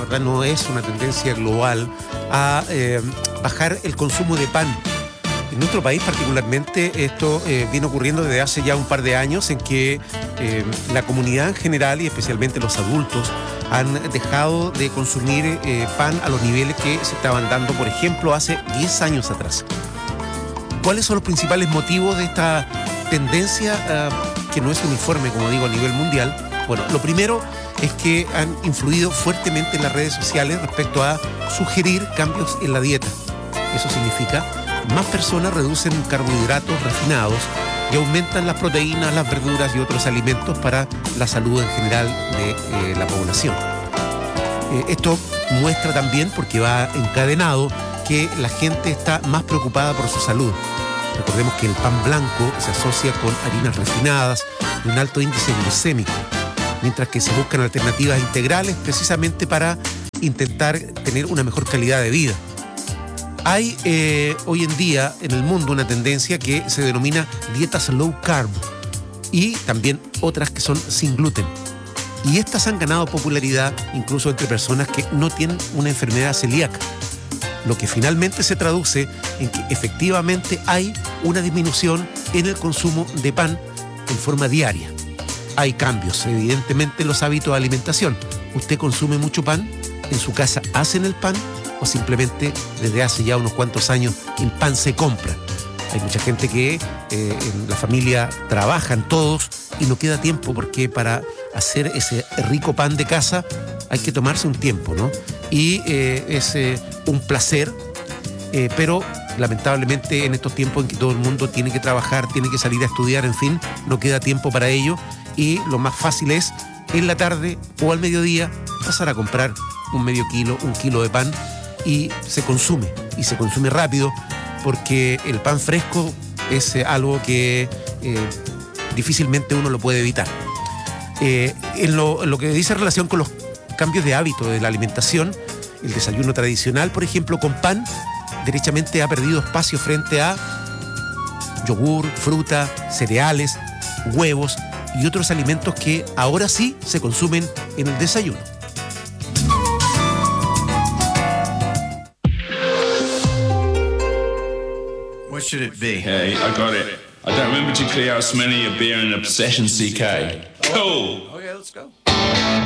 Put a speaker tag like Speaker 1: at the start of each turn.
Speaker 1: ¿verdad? No es una tendencia global a bajar el consumo de pan. En nuestro país particularmente esto viene ocurriendo desde hace ya un par de años, en que la comunidad en general y especialmente los adultos han dejado de consumir pan a los niveles que se estaban dando, por ejemplo, hace 10 años atrás. ¿Cuáles son los principales motivos de esta tendencia que no es uniforme, como digo, a nivel mundial? Bueno, lo primero es que han influido fuertemente en las redes sociales respecto a sugerir cambios en la dieta. Eso significa más personas reducen carbohidratos refinados y aumentan las proteínas, las verduras y otros alimentos para la salud en general de la población. Esto muestra también, porque va encadenado, que la gente está más preocupada por su salud. Recordemos que el pan blanco se asocia con harinas refinadas y un alto índice glucémico, mientras que se buscan alternativas integrales precisamente para intentar tener una mejor calidad de vida. Hay hoy en día en el mundo una tendencia que se denomina dietas low carb y también otras que son sin gluten. Y estas han ganado popularidad incluso entre personas que no tienen una enfermedad celíaca, lo que finalmente se traduce en que efectivamente hay una disminución en el consumo de pan en forma diaria. Hay cambios, evidentemente, en los hábitos de alimentación. ¿Usted consume mucho pan? ¿En su casa hacen el pan? ¿O simplemente desde hace ya unos cuantos años el pan se compra? Hay mucha gente que en la familia trabajan todos y no queda tiempo, porque para hacer ese rico pan de casa hay que tomarse un tiempo, ¿no? Y es un placer, pero lamentablemente en estos tiempos en que todo el mundo tiene que trabajar, tiene que salir a estudiar, en fin, no queda tiempo para ello, y lo más fácil es en la tarde o al mediodía pasar a comprar un medio kilo, un kilo de pan, y se consume rápido, porque el pan fresco es algo que difícilmente uno lo puede evitar. En lo que dice relación con los cambios de hábito de la alimentación, el desayuno tradicional, por ejemplo, con pan, derechamente ha perdido espacio frente a yogur, fruta, cereales, huevos y otros alimentos que ahora sí se consumen en el desayuno.
Speaker 2: What should it be?
Speaker 3: Hey, I got it. I don't remember particularly how smelling your beer and obsession, CK. Cool.
Speaker 2: Okay, let's go.